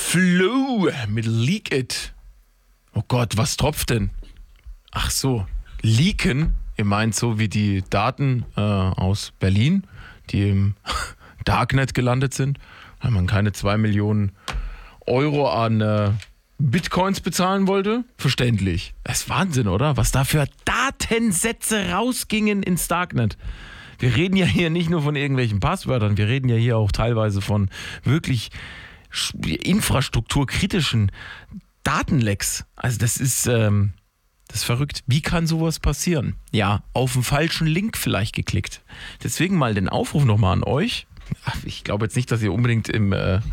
Flo mit Leak It. Oh Gott, was tropft denn? Ach so, leaken. Ihr meint so wie die Daten aus Berlin, die im Darknet gelandet sind, weil man keine 2 Millionen Euro an Bitcoins bezahlen wollte. Verständlich. Das ist Wahnsinn, oder? Was da für Datensätze rausgingen ins Darknet. Wir reden ja hier nicht nur von irgendwelchen Passwörtern, wir reden ja hier auch teilweise von wirklich infrastrukturkritischen Datenlecks. Also das ist verrückt. Wie kann sowas passieren? Ja, auf den falschen Link vielleicht geklickt. Deswegen mal den Aufruf nochmal an euch. Ich glaube jetzt nicht, dass ihr unbedingt in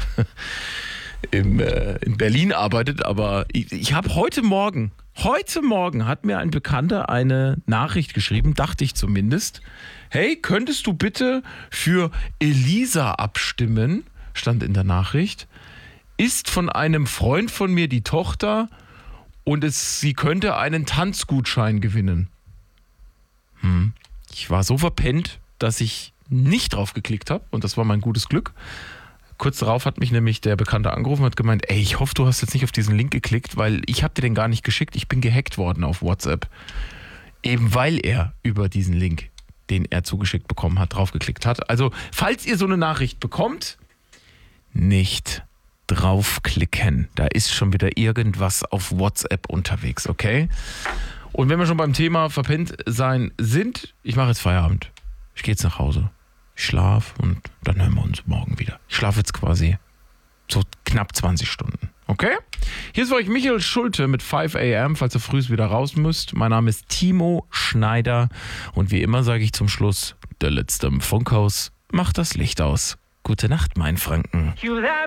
Berlin arbeitet, aber ich habe heute Morgen hat mir ein Bekannter eine Nachricht geschrieben, dachte ich zumindest. Hey, könntest du bitte für Elisa abstimmen? Stand in der Nachricht. Ist von einem Freund von mir die Tochter und sie könnte einen Tanzgutschein gewinnen. Ich war so verpennt, dass ich nicht drauf geklickt habe und das war mein gutes Glück. Kurz darauf hat mich nämlich der Bekannte angerufen und hat gemeint, ey, ich hoffe, du hast jetzt nicht auf diesen Link geklickt, weil ich habe dir den gar nicht geschickt. Ich bin gehackt worden auf WhatsApp. Eben weil er über diesen Link, den er zugeschickt bekommen hat, draufgeklickt hat. Also, falls ihr so eine Nachricht bekommt, nicht draufklicken. Da ist schon wieder irgendwas auf WhatsApp unterwegs, okay? Und wenn wir schon beim Thema verpennt sein sind, ich mache jetzt Feierabend. Ich gehe jetzt nach Hause. Ich schlafe und dann hören wir uns morgen wieder. Ich schlafe jetzt quasi so knapp 20 Stunden. Okay? Hier ist für euch Michael Schulte mit 5 a.m., falls ihr früh wieder raus müsst. Mein Name ist Timo Schneider und wie immer sage ich zum Schluss, der Letzte im Funkhaus macht das Licht aus. Gute Nacht, mein Franken.